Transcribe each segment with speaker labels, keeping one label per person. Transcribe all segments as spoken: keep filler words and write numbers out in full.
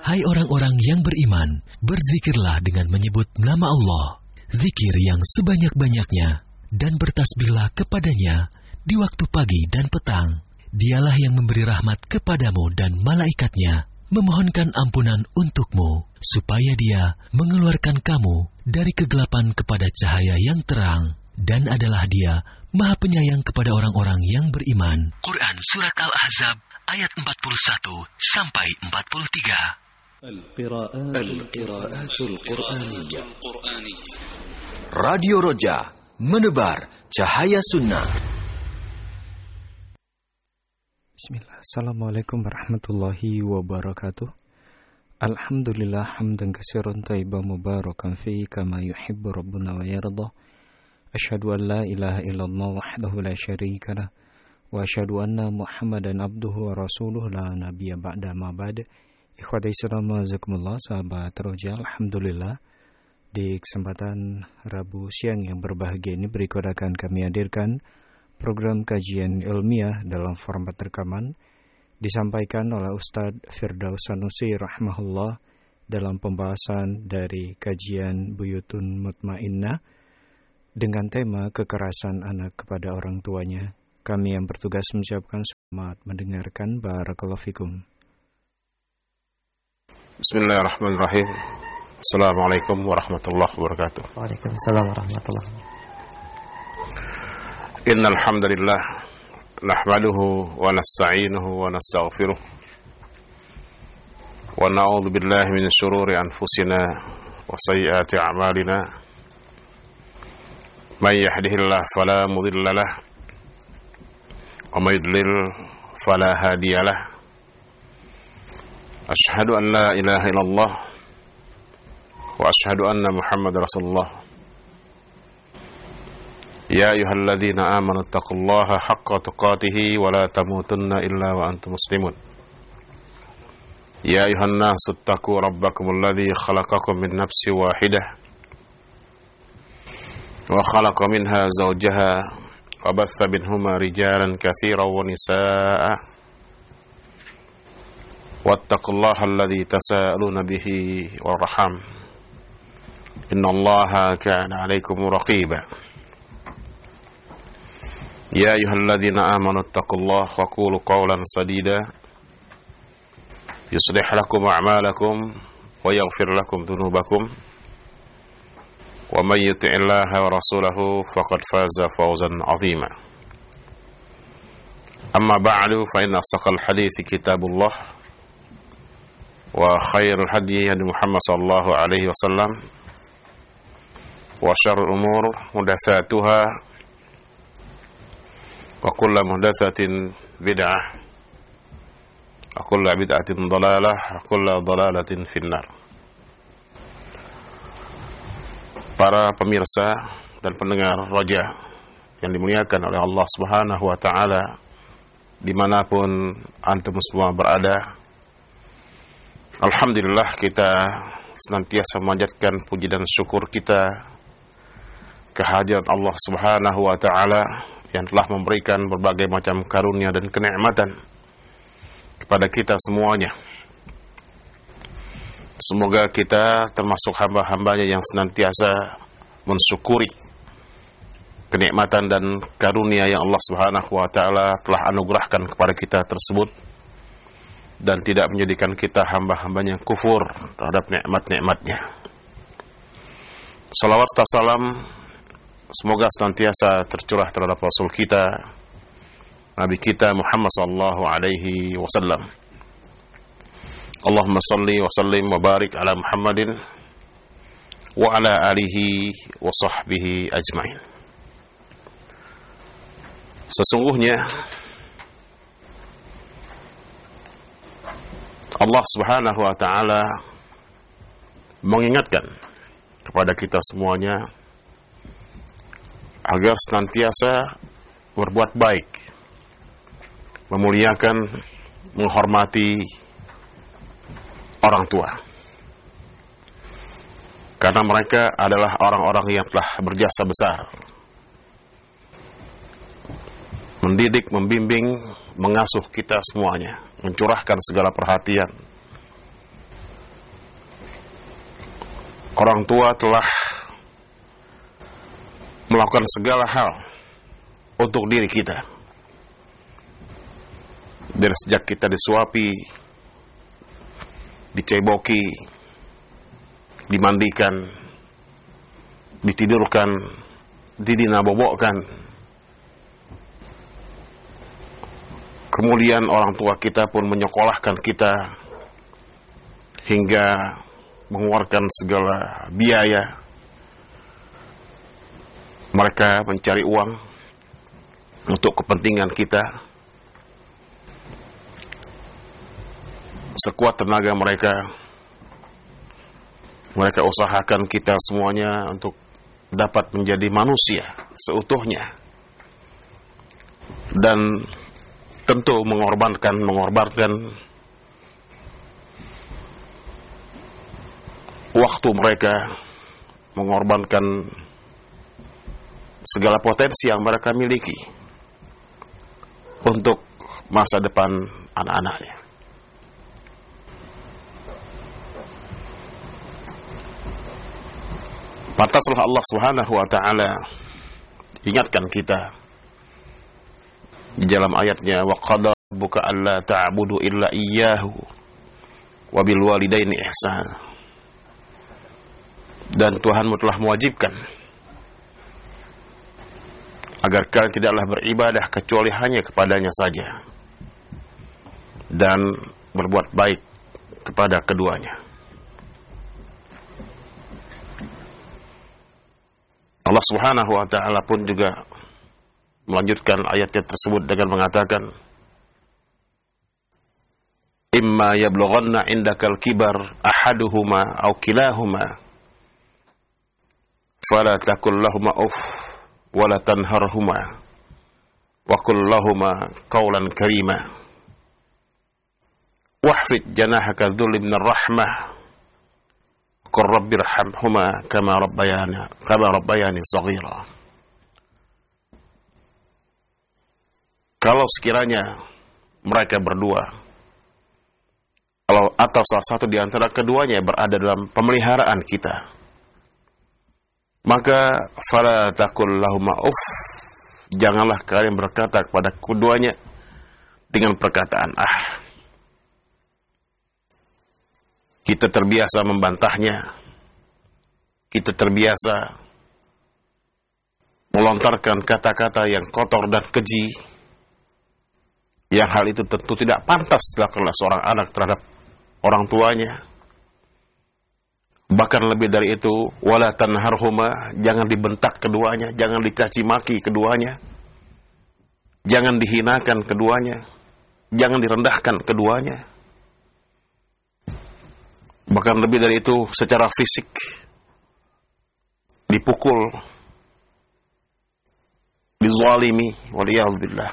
Speaker 1: Hai orang-orang yang beriman, berzikirlah dengan menyebut nama Allah, zikir yang sebanyak-banyaknya, dan bertasbihlah kepadanya di waktu pagi dan petang. Dialah yang memberi rahmat kepadamu dan malaikatnya, memohonkan ampunan untukmu, supaya dia mengeluarkan kamu dari kegelapan kepada cahaya yang terang, dan adalah dia Maha Penyayang kepada orang-orang yang beriman. Quran Surat Al-Ahzab ayat empat puluh satu sampai empat puluh tiga.
Speaker 2: Al-Qira'atul Qur'aniyah. Radio Roja, menebar cahaya sunnah.
Speaker 3: Bismillah. Assalamualaikum warahmatullahi wabarakatuh. Alhamdulillah hamdan katsiran thayyiban mubarakan fi kama yuhibbu rabbuna wa yarda. Asyhadu an la ilaha illallah wahdahu la syarika lah wa asyhadu anna Muhammadan abduhu wa rasuluhu la nabiyya ba'da ma ba'd. Ikhwatai Islam jazakumullah, sahabat Roja, alhamdulillah di kesempatan Rabu siang yang berbahagia ini berikut akan kami hadirkan program kajian ilmiah dalam format rekaman disampaikan oleh Ustadz Firdaus Sanusi rahimahullah dalam pembahasan dari kajian Buyutun Mutmainnah dengan tema kekerasan anak kepada orang tuanya. Kami yang bertugas mengucapkan selamat mendengarkan. Barakallahu fikum.
Speaker 4: Bismillahirrahmanirrahim. Assalamualaikum warahmatullahi wabarakatuh.
Speaker 5: Waalaikumsalam warahmatullahi wabarakatuh.
Speaker 4: Innal hamdalillah nahmaduhu wa nasta'inuhu wa nastaghfiruh wa na'udzu billahi min shururi anfusina wa sayyiati a'malina. May yahdihillahu fala mudilla lahu wa may yudlil fala hadiya lahu. Asyhadu an la ilaha illallah wa asyhadu anna Muhammadar Rasulullah. Ya ayyuhalladzina amanu taqullaha haqqa tuqatih wa la tamutunna illa wa antum muslimun. Ya ayyuhan nasu taqu rabbakumul ladzi khalaqakum min nafsin wahidah wa khalaqa minha zawjaha wa batha minhuma rijalan katsiran wa nisaa'a. Wattaqullaha alladzi tasaaluna bihi wal arham. Innallaha kana 'alaikum raqiba. Ya ayyuhalladzina amanu taqullaha wa qulu qawlan sadida yuslih lakum a'malakum wa yaghfir lakum dhunubakum wa may yuti'illaha wa rasulahu faqad faza fawzan 'azima. Amma ba'du, fa inna asdaqal hadithi kitabullah wa khairul hadi hadi Muhammad sallallahu alaihi wasallam wa syarrul umur muhdatsatuha wa kullu muhdatsatin bid'ah wa kullu bid'atin dhalalah wa kullu dhalalatin finnar. Para pemirsa dan pendengar Roja yang dimuliakan oleh Allah Subhanahu wa taala dimanapun antum semua berada, alhamdulillah kita senantiasa memanjatkan puji dan syukur kita kehadiran Allah Subhanahu wa taala yang telah memberikan berbagai macam karunia dan kenikmatan kepada kita semuanya. Semoga kita termasuk hamba-hambanya yang senantiasa mensyukuri kenikmatan dan karunia yang Allah Subhanahu wa taala telah anugerahkan kepada kita tersebut, dan tidak menjadikan kita hamba-hambanya yang kufur terhadap nikmat-nikmatnya. Salawat serta salam semoga senantiasa tercurah terhadap Rasul kita, Nabi kita Muhammad sallallahu alaihi wasallam. Allahumma salli wa sallim wa barik ala Muhammadin wa ala alihi wa sahbihi ajmain. Sesungguhnya Allah Subhanahu wa taala mengingatkan kepada kita semuanya agar senantiasa berbuat baik, memuliakan, menghormati orang tua, karena mereka adalah orang-orang yang telah berjasa besar mendidik, membimbing, mengasuh kita semuanya, mencurahkan segala perhatian orang tua telah melakukan segala hal untuk diri kita. Dari sejak kita disuapi, diceboki, dimandikan, ditidurkan, didinabobokkan. Kemudian orang tua kita pun menyekolahkan kita hingga mengeluarkan segala biaya. Mereka mencari uang untuk kepentingan kita. Sekuat tenaga mereka, mereka usahakan kita semuanya untuk dapat menjadi manusia seutuhnya. Dan tentu mengorbankan, mengorbankan waktu mereka, mengorbankan segala potensi yang mereka miliki untuk masa depan anak-anaknya. Pantaslah Allah Subhanahu wa taala ingatkan kita di dalam ayatnya, wa qada rabbuka alla ta'budu illa iyyahu wa bil walidaini ihsana. Dan Tuhanmu telah mewajibkan agar kalian tidaklah beribadah kecuali hanya kepadanya saja dan berbuat baik kepada keduanya. Allah Subhanahu wa taala pun juga melanjutkan ayatnya tersebut dengan mengatakan, imma yablughanna indakal kibar ahaduhuma aw kilahuma fala taqul lahumā uff wa la tanharhumā wa qul lahumā qawlan karīmā wahfid janahaka dhulli min ar-rahmah qur rabbirhamhumā kamā rabbayani kamā rabbayani shaghīrā. Kalau sekiranya mereka berdua, kalau atau salah satu di antara keduanya berada dalam pemeliharaan kita, maka fala taqul lahumā uff, janganlah kalian berkata kepada keduanya dengan perkataan ah. Kita terbiasa membantahnya, kita terbiasa melontarkan kata-kata yang kotor dan keji, yang hal itu tentu tidak pantas dilakukan oleh seorang anak terhadap orang tuanya. Bahkan lebih dari itu, wala tanharhuma, jangan dibentak keduanya, jangan dicaci maki keduanya, jangan dihinakan keduanya, jangan direndahkan keduanya. Bahkan lebih dari itu, secara fisik dipukul, dizalimi, waliyadzubillah.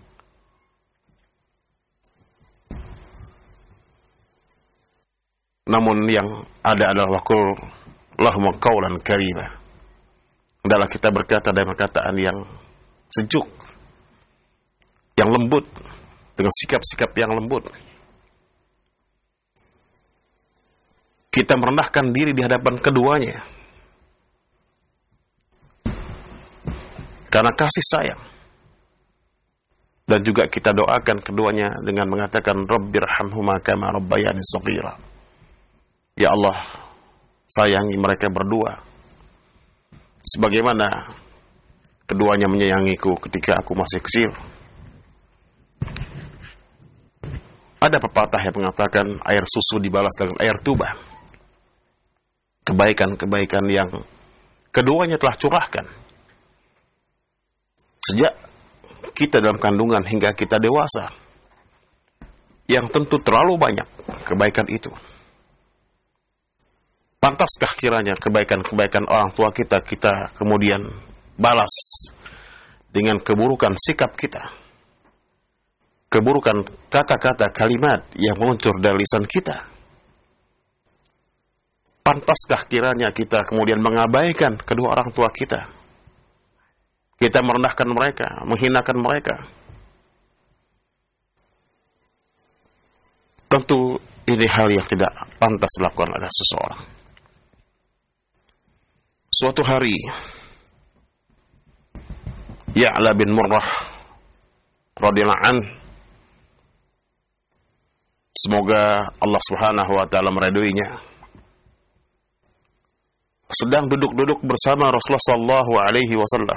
Speaker 4: Namun yang ada adalah waqul lahum qawlan karīmā. Adalah kita berkata dengan perkataan yang sejuk, yang lembut, dengan sikap-sikap yang lembut. Kita merendahkan diri di hadapan keduanya karena kasih sayang. Dan juga kita doakan keduanya dengan mengatakan Rabbirhamhumā kamā rabbayani shaghīrā. Ya Allah, sayangi mereka berdua sebagaimana keduanya menyayangiku ketika aku masih kecil. Ada pepatah yang mengatakan air susu dibalas dengan air tuba. Kebaikan-kebaikan yang keduanya telah curahkan sejak kita dalam kandungan hingga kita dewasa, yang tentu terlalu banyak kebaikan itu. Pantaskah kiranya kebaikan-kebaikan orang tua kita kita kemudian balas dengan keburukan sikap kita, keburukan kata-kata kalimat yang muncul dari lisan kita? Pantaskah kiranya kita kemudian mengabaikan kedua orang tua kita? Kita merendahkan mereka, menghinakan mereka? Tentu ini hal yang tidak pantas dilakukan oleh seseorang. Suatu hari Ya'la bin Murrah radhiyallahu an, semoga Allah Subhanahu wa taala meridhoinya, sedang duduk-duduk bersama Rasulullah sallallahu alaihi wasallam.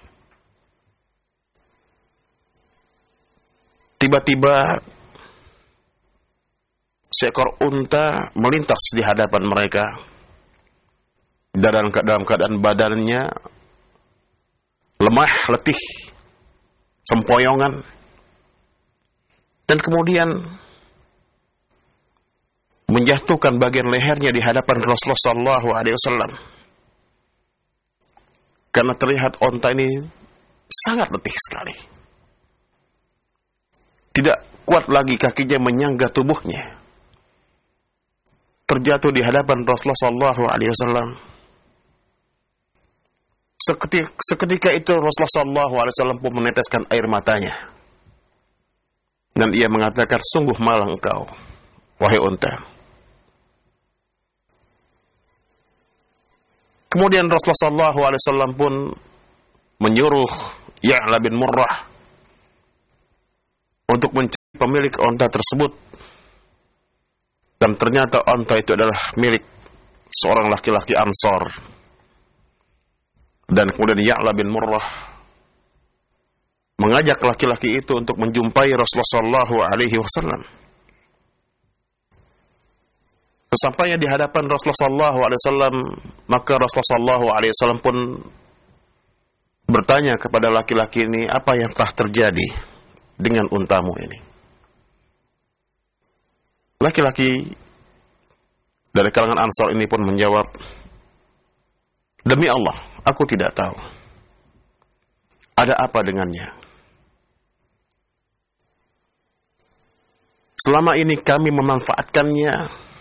Speaker 4: Tiba-tiba seekor unta melintas di hadapan mereka dalam dalam keadaan badannya lemah, letih, sempoyongan, dan kemudian menjatuhkan bagian lehernya di hadapan Rasulullah sallallahu alaihi wasallam. Karena terlihat unta ini sangat letih sekali. Tidak kuat lagi kakinya menyangga tubuhnya. Terjatuh di hadapan Rasulullah sallallahu alaihi wasallam. Seketika, seketika itu Rasulullah sallallahu alaihi wasallam pun meneteskan air matanya. Dan ia mengatakan, sungguh malang engkau, wahai unta. Kemudian Rasulullah sallallahu alaihi wasallam pun menyuruh Ya'la bin Murrah untuk mencari pemilik unta tersebut. Dan ternyata unta itu adalah milik seorang laki-laki Ansor. Dan kemudian Ya'la bin Murrah mengajak laki-laki itu untuk menjumpai Rasulullah sallallahu alaihi wasallam. Sesampainya di hadapan Rasulullah sallallahu alaihi wasallam, maka Rasulullah sallallahu alaihi wasallam pun bertanya kepada laki-laki ini, apa yang telah terjadi dengan untamu ini? Laki-laki dari kalangan Ansor ini pun menjawab, demi Allah, aku tidak tahu. Ada apa dengannya? Selama ini kami memanfaatkannya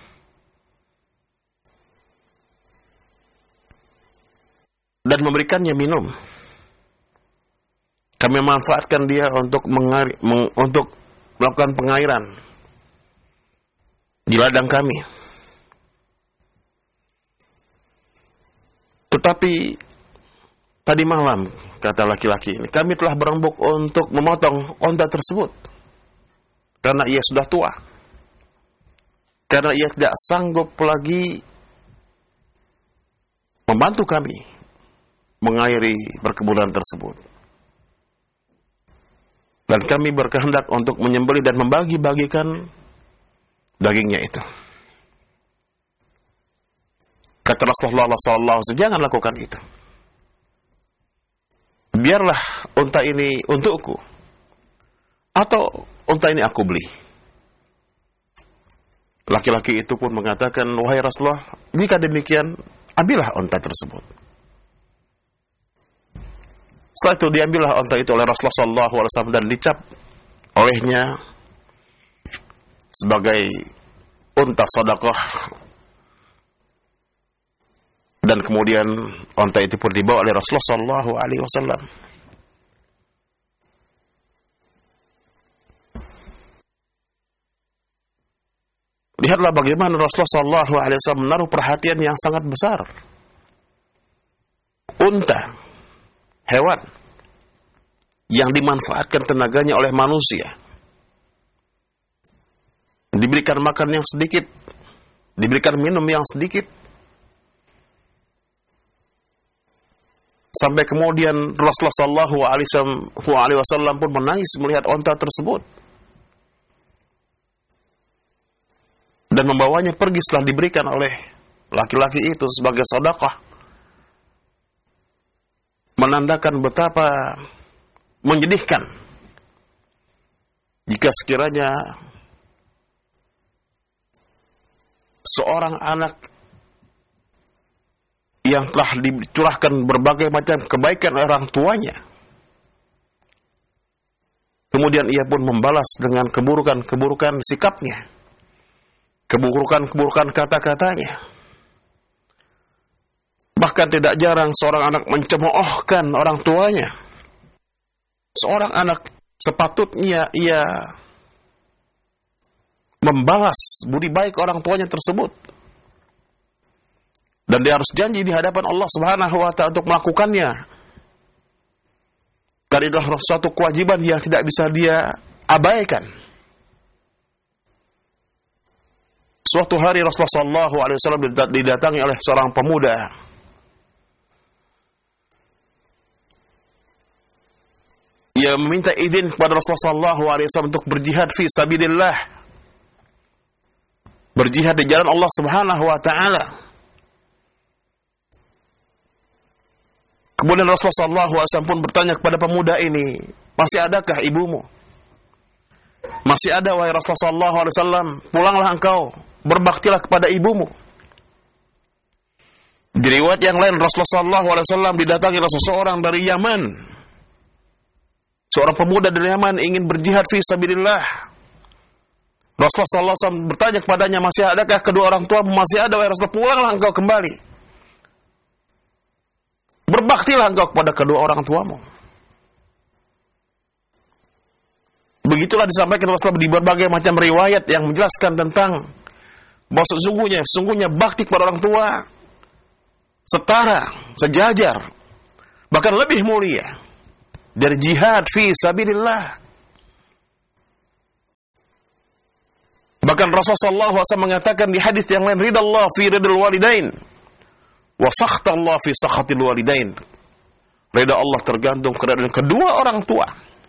Speaker 4: dan memberikannya minum. Kami memanfaatkan dia untuk mengair, meng, untuk melakukan pengairan di ladang kami. Tetapi tadi malam, kata laki-laki ini, kami telah berembuk untuk memotong unta tersebut karena ia sudah tua, karena ia tidak sanggup lagi membantu kami mengairi perkebunan tersebut. Dan kami berkehendak untuk menyembelih dan membagi-bagikan dagingnya itu. Kata Rasulullah sallallahu alaihi wasallam, jangan lakukan itu. Biarlah unta ini untukku, atau unta ini aku beli. Laki-laki itu pun mengatakan, wahai Rasulullah, jika demikian, ambillah unta tersebut. Setelah itu diambillah unta itu oleh Rasulullah sallallahu alaihi wasallam dan dicap olehnya sebagai unta sedekah. Dan kemudian unta itu pun dibawa oleh Rasulullah sallallahu alaihi wasallam. Lihatlah bagaimana Rasulullah sallallahu alaihi wasallam menaruh perhatian yang sangat besar. Unta, hewan yang dimanfaatkan tenaganya oleh manusia, diberikan makan yang sedikit, diberikan minum yang sedikit, sampai kemudian Rasulullah sallallahu alaihi wasallam pun menangis melihat unta tersebut dan membawanya pergi setelah diberikan oleh laki-laki itu sebagai sedekah, menandakan betapa menyedihkan jika sekiranya seorang anak yang telah dicurahkan berbagai macam kebaikan oleh orang tuanya, kemudian ia pun membalas dengan keburukan-keburukan sikapnya, keburukan-keburukan kata-katanya. Bahkan tidak jarang seorang anak mencemoohkan orang tuanya. Seorang anak sepatutnya ia membalas budi baik orang tuanya tersebut. Dan dia harus janji di hadapan Allah Subhanahu wa ta'ala untuk melakukannya. Karena itu adalah suatu kewajiban yang tidak bisa dia abaikan. Suatu hari Rasulullah sallallahu alaihi wasallam didatangi oleh seorang pemuda. Ia meminta izin kepada Rasulullah sallallahu alaihi wasallam untuk berjihad fi sabilillah. Berjihad di jalan Allah Subhanahu wa ta'ala. Kemudian Rasulullah sallallahu alaihi wasallam pun bertanya kepada pemuda ini, masih adakah ibumu? Masih ada, wahai Rasulullah sallallahu alaihi wasallam, pulanglah engkau, berbaktilah kepada ibumu. Di riwayat yang lain, Rasulullah sallallahu alaihi wasallam didatangi oleh seseorang dari Yaman. Seorang pemuda dari Yaman ingin berjihad fi sabilillah. Rasulullah sallallahu alaihi wasallam bertanya kepadanya, masih adakah kedua orang tuamu? Masih ada, wahai Rasulullah, pulanglah engkau kembali. Berbaktilah engkau kepada kedua orang tuamu. Begitulah disampaikan Rasulullah di berbagai macam riwayat yang menjelaskan tentang bahwa sesungguhnya, sesungguhnya bakti kepada orang tua setara, sejajar, bahkan lebih mulia dari jihad fi sabilillah. Bahkan Rasulullah sallallahu alaihi wasallam mengatakan di hadis yang lain, ridallah fi ridal walidain wa sakhtallah fi sakhatil walidain. Ridha Allah tergantung kepada kedua orang tua,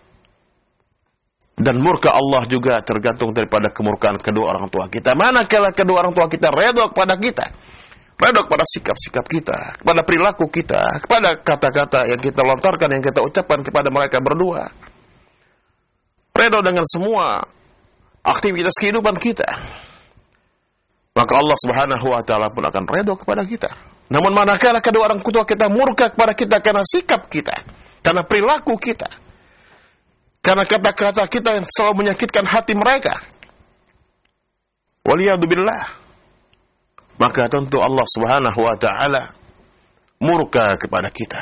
Speaker 4: dan murka Allah juga tergantung daripada kemurkaan kedua orang tua kita. Manakala kedua orang tua kita redha kepada kita, redha kepada sikap-sikap kita, kepada perilaku kita, kepada kata-kata yang kita lontarkan, yang kita ucapkan kepada mereka berdua, redha dengan semua aktivitas kehidupan kita, maka Allah Subhanahu wa ta'ala pun akan redha kepada kita. Namun manakala kedua orang tua kita murka kepada kita karena sikap kita, karena perilaku kita, karena kata-kata kita yang selalu menyakitkan hati mereka, waliyadzubillah, maka tentu Allah Subhanahu wa ta'ala murka kepada kita.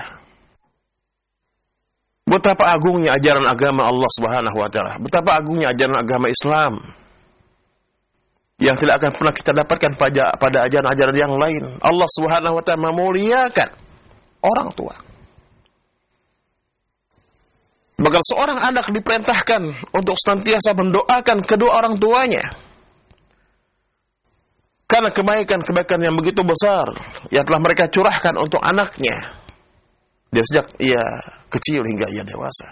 Speaker 4: Betapa agungnya ajaran agama Allah Subhanahu wa ta'ala, betapa agungnya ajaran agama Islam yang tidak akan pernah kita dapatkan pada, pada ajaran-ajaran yang lain. Allah Subhanahu wa ta'ala memuliakan orang tua. Bahkan seorang anak diperintahkan untuk senantiasa mendoakan kedua orang tuanya, karena kebaikan-kebaikan yang begitu besar yang telah mereka curahkan untuk anaknya dari sejak ia kecil hingga ia dewasa.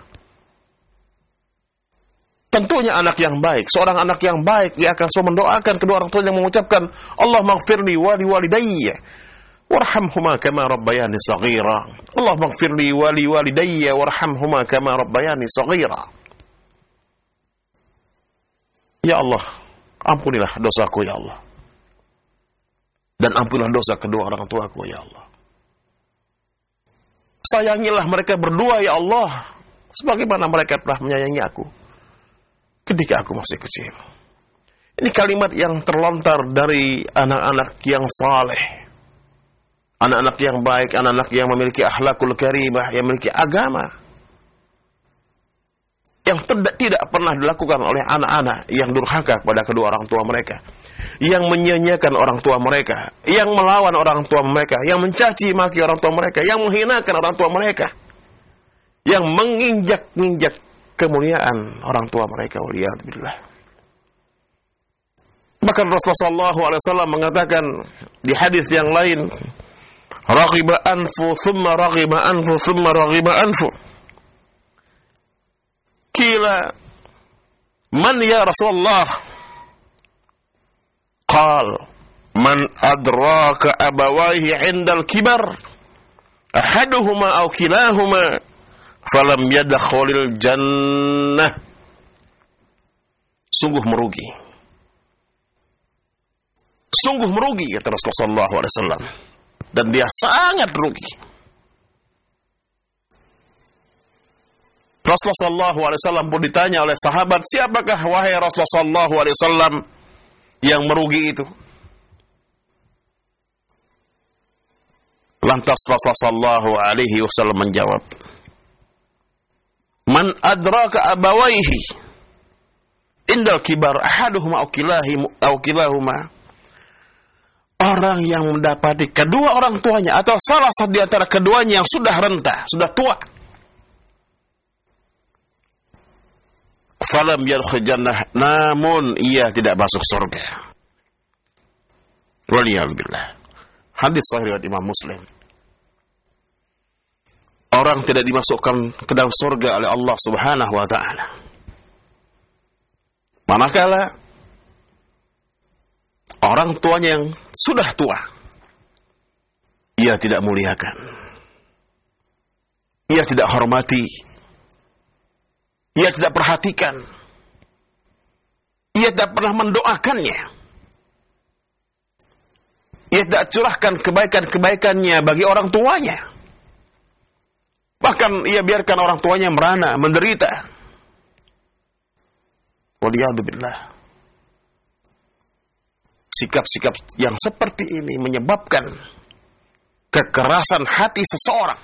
Speaker 4: Tentunya anak yang baik, seorang anak yang baik, dia akan selalu mendoakan kedua orang tuanya, mengucapkan Allahumma ighfirli wa li walidayya warhamhuma kama rabbayani shaghira. Allahumma ighfirli wa li walidayya warhamhuma kama rabbayani shaghira. Ya Allah, ampunilah dosaku ya Allah, dan ampunilah dosa kedua orang tuaku ya Allah. Sayangilah mereka berdua ya Allah, sebagaimana mereka telah menyayangi aku ketika aku masih kecil. Ini kalimat yang terlontar dari anak-anak yang saleh, anak-anak yang baik, anak-anak yang memiliki akhlakul karimah, yang memiliki agama, yang tidak, tidak pernah dilakukan oleh anak-anak yang durhaka kepada kedua orang tua mereka, yang menyia-nyiakan orang tua mereka, yang melawan orang tua mereka, yang mencaci maki orang tua mereka, yang menghinakan orang tua mereka, yang menginjak-injak kemuliaan orang tua mereka. Waliyadzubillah. Bahkan Rasulullah sallallahu alaihi wasallam mengatakan di hadis yang lain, raghiba anfu thumma raghiba anfu thumma raghiba anfu. Qila man ya Rasulullah? Qal man adraka abawaihi 'indal kibar ahaduhuma aw kilahuma falam yadkhulil jannah. Sungguh merugi, sungguh merugi, kata Rasulullah sallallahu alaihi wasallam, dan dia sangat rugi. Rasulullah sallallahu alaihi wasallam pun ditanya oleh sahabat, siapakah wahai Rasulullah sallallahu alaihi wasallam yang merugi itu? Lantas Rasulullah sallallahu alaihi wasallam menjawab, man adraka abawaihi indal kibar ahaduhuma aw kilahuma aw kilahuma. orang yang mendapati kedua orang tuanya atau salah satu di antara keduanya yang sudah renta, sudah tua, falam yadkhul jannah, namun ia tidak masuk surga. Waliyahillah. Hadis sahih riwayat Imam Muslim. Orang tidak dimasukkan ke dalam surga oleh Allah Subhanahu wa taala manakala orang tuanya yang sudah tua ia tidak muliakan, ia tidak hormati, ia tidak perhatikan, ia tidak pernah mendoakannya, ia tidak curahkan kebaikan-kebaikannya bagi orang tuanya. Bahkan ia biarkan orang tuanya merana, menderita. Waliyahillah. Sikap-sikap yang seperti ini menyebabkan kekerasan hati seseorang.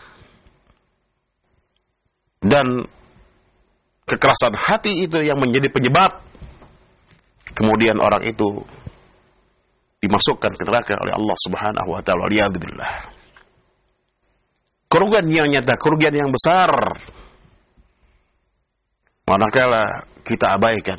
Speaker 4: Dan kekerasan hati itu yang menjadi penyebab kemudian orang itu dimasukkan ke neraka oleh Allah Subhanahu wa taala. Waliyahillah. Kerugian yang nyata, kerugian yang besar. Manakala kita abaikan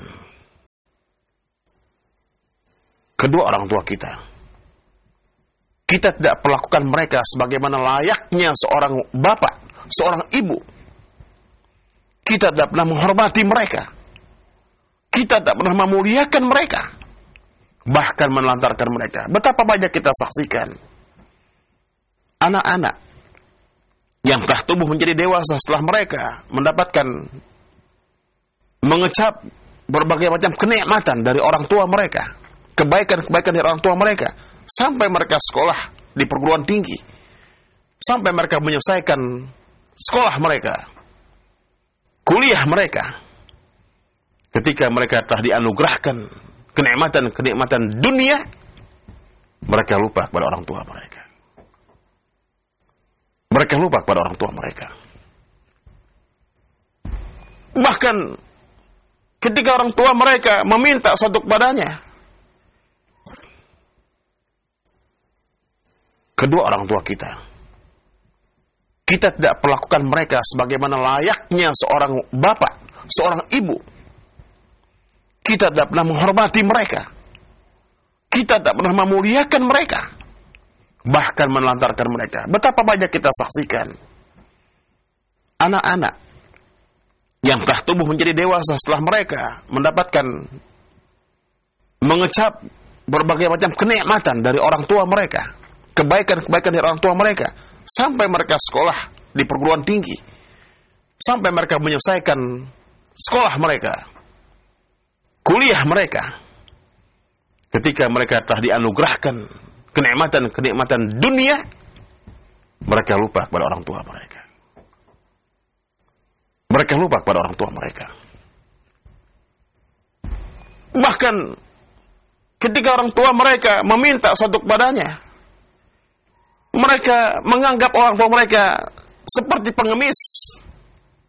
Speaker 4: kedua orang tua kita, kita tidak perlakukan mereka sebagaimana layaknya seorang bapak, seorang ibu. Kita tidak pernah menghormati mereka, kita tidak pernah memuliakan mereka, bahkan menelantarkan mereka. Betapa banyak kita saksikan anak-anak yang telah tumbuh menjadi dewasa setelah mereka mendapatkan mengecap berbagai macam kenikmatan dari orang tua mereka, kebaikan-kebaikan dari orang tua mereka, sampai mereka sekolah di perguruan tinggi, sampai mereka menyelesaikan sekolah mereka, kuliah mereka. Ketika mereka telah dianugerahkan kenikmatan-kenikmatan dunia, mereka lupa kepada orang tua mereka. Mereka lupa kepada orang tua mereka. Bahkan ketika orang tua mereka meminta sesuatu kepadanya, kedua orang tua kita, kita tidak perlakukan mereka sebagaimana layaknya seorang bapak, seorang ibu. Kita tidak pernah menghormati mereka, kita tidak pernah memuliakan mereka, bahkan menelantarkan mereka. Betapa banyak kita saksikan anak-anak yang telah tumbuh menjadi dewasa setelah mereka mendapatkan mengecap berbagai macam kenikmatan dari orang tua mereka, kebaikan-kebaikan dari orang tua mereka, sampai mereka sekolah di perguruan tinggi, sampai mereka menyelesaikan sekolah mereka, kuliah mereka. Ketika mereka telah dianugerahkan kenikmatan-kenikmatan dunia, mereka lupa kepada orang tua mereka. Mereka lupa kepada orang tua mereka. Bahkan ketika orang tua mereka meminta sesuatu kepadanya, mereka menganggap orang tua mereka seperti pengemis,